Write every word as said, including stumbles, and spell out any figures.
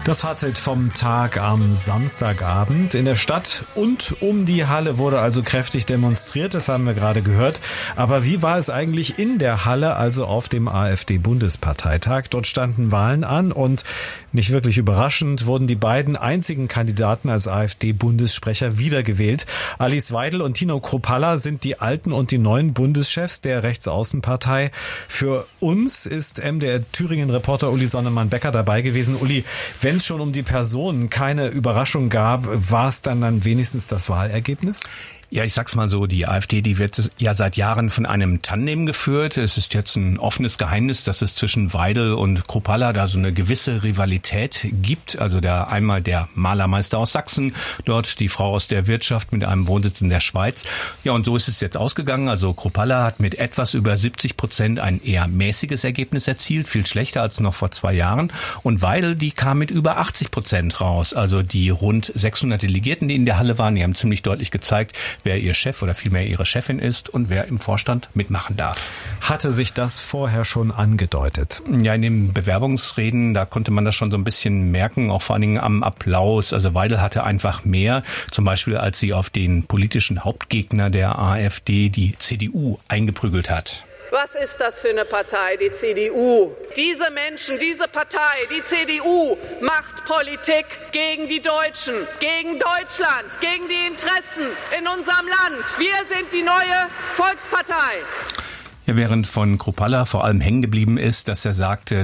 Das Fazit vom Tag am Samstagabend. In der Stadt und um die Halle wurde also kräftig demonstriert, das haben wir gerade gehört. Aber wie war es eigentlich in der Halle, also auf dem AfD-Bundesparteitag? Dort standen Wahlen an und nicht wirklich überraschend wurden die beiden einzigen Kandidaten als AfD-Bundessprecher wiedergewählt. Alice Weidel und Tino Kruppalla sind die alten und die neuen Bundeschefs der Rechtsaußenpartei. Für uns ist M D R-Thüringen-Reporter Uli Sonnemann-Becker dabei gewesen. Uli, wenn es schon um die Personen keine Überraschung gab, war es dann dann wenigstens das Wahlergebnis? Ja, ich sag's mal so, die AfD, die wird ja seit Jahren von einem Tandem geführt. Es ist jetzt ein offenes Geheimnis, dass es zwischen Weidel und Kruppalla da so eine gewisse Rivalität gibt. Also der einmal der Malermeister aus Sachsen, dort die Frau aus der Wirtschaft mit einem Wohnsitz in der Schweiz. Ja, und so ist es jetzt ausgegangen. Also Kruppalla hat mit etwas über siebzig Prozent ein eher mäßiges Ergebnis erzielt, viel schlechter als noch vor zwei Jahren. Und Weidel, die kam mit über achtzig Prozent raus. Also die rund sechshundert Delegierten, die in der Halle waren, die haben ziemlich deutlich gezeigt, wer ihr Chef oder vielmehr ihre Chefin ist und wer im Vorstand mitmachen darf. Hatte sich das vorher schon angedeutet? Ja, in den Bewerbungsreden, da konnte man das schon so ein bisschen merken, auch vor allen Dingen am Applaus. Also Weidel hatte einfach mehr, zum Beispiel als sie auf den politischen Hauptgegner der AfD, die C D U, eingeprügelt hat. Was ist das für eine Partei, die C D U? Diese Menschen, diese Partei, die C D U, macht Politik gegen die Deutschen, gegen Deutschland, gegen die Interessen in unserem Land. Wir sind die neue Volkspartei. Ja, während von Kruppalla vor allem hängen geblieben ist, dass er sagte,